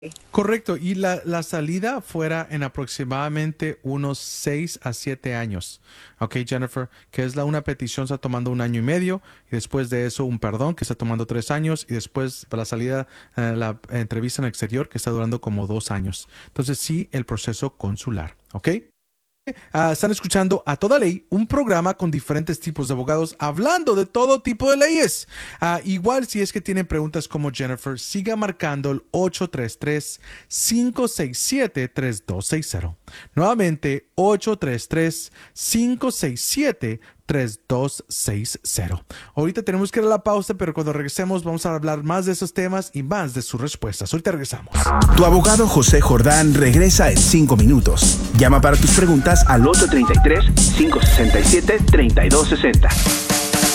Correcto, y la salida fuera en aproximadamente unos 6 a 7 años. Ok, Jennifer, que es una petición está tomando 1 año y medio, y después de eso un perdón que está tomando 3 años, y después para la salida, la entrevista en el exterior que está durando como 2 años. Entonces sí, el proceso consular. Ok. Están escuchando A Toda Ley, un programa con diferentes tipos de abogados hablando de todo tipo de leyes. Igual si es que tienen preguntas como Jennifer, siga marcando el 833-567-3260. Nuevamente, 833-567-3260. Ahorita tenemos que ir a la pausa, pero cuando regresemos vamos a hablar más de esos temas y más de sus respuestas. Ahorita regresamos. Tu abogado José Jordán regresa en 5 minutos. Llama para tus preguntas al 833-567-3260.